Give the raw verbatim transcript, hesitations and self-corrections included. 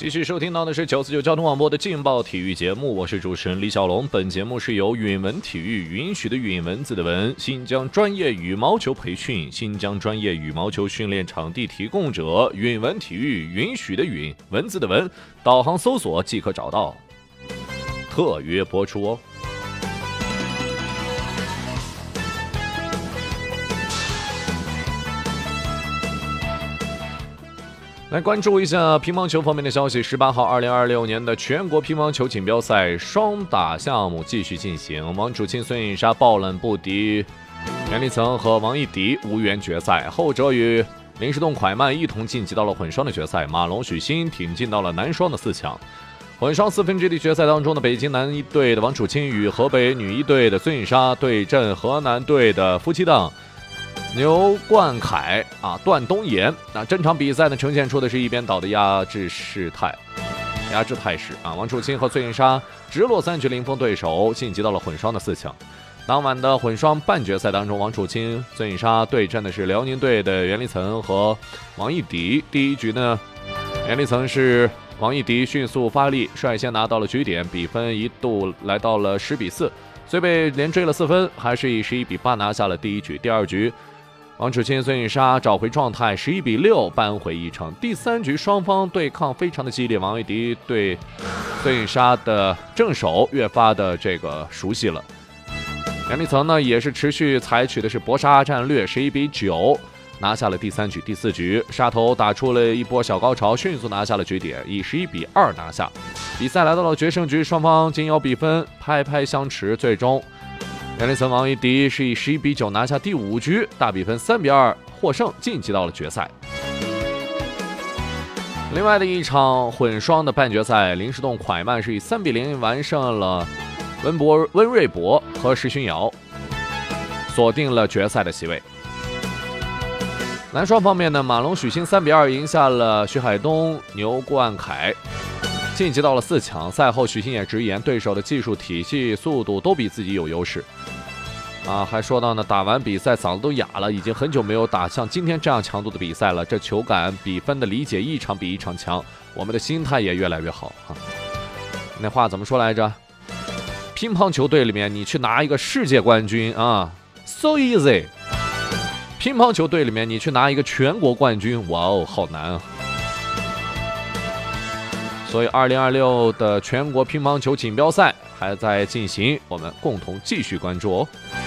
继续收听到的是九四九交通广播的劲爆体育节目，我是主持人李小龙。本节目是由允文体育允许的允文字的文，新疆专业羽毛球培训、新疆专业羽毛球训练场地提供者，允文体育允许的允文字的文，导航搜索即可找到。特约播出哦。来关注一下乒乓球方面的消息。十八号，二零二六年的全国乒乓球锦标赛双打项目继续进行。王楚钦、孙颖莎爆冷不敌袁立岑和王艺迪，无缘决赛。后者与林诗栋、蒯曼一同晋级到了混双的决赛。马龙、许昕挺进到了男双的四强。混双四分之一决赛当中的北京男一队的王楚钦与河北女一队的孙颖莎对阵河南队的夫妻档牛冠凯啊，段东岩。那整场比赛呢，呈现出的是一边倒的压制势态，压制态势啊。王楚钦和孙颖莎直落三局零封对手，晋级到了混双的四强。当晚的混双半决赛当中，王楚钦、孙颖莎对阵的是辽宁队的袁立岑和王艺迪。第一局呢，袁立岑是王艺迪迅速发力，率先拿到了局点，比分一度来到了十比四，虽被连追了四分，还是以十一比八拿下了第一局。第二局，王楚钦、孙颖莎找回状态，十一比六扳回一城。第三局双方对抗非常的激烈，王艺迪对孙颖莎的正手越发的这个熟悉了。袁立岑呢也是持续采取的是搏杀战略，十一比九拿下了第三局。第四局杀头打出了一波小高潮，迅速拿下了局点，以十一比二拿下。比赛来到了决胜局，双方仅有比分拍拍相持，最终袁立岑、王艺迪是以十一比九拿下第五局，大比分三比二获胜，晋级到了决赛。另外的一场混双的半决赛，林诗栋、蒯曼是以三比零完胜了温博温瑞博和石勋瑶，锁定了决赛的席位。男双方面呢，马龙、许昕三比二赢下了徐海东、牛冠凯，晋级到了四强。赛后许昕也直言，对手的技术体系、速度都比自己有优势啊，还说到呢，打完比赛嗓子都哑了，已经很久没有打像今天这样强度的比赛了。这球感、比分的理解一场比一场强，我们的心态也越来越好哈。那话怎么说来着？乒乓球队里面你去拿一个世界冠军啊 ，so easy。乒乓球队里面你去拿一个全国冠军，哇哦，好难啊！所以二零二六的全国乒乓球锦标赛还在进行，我们共同继续关注哦。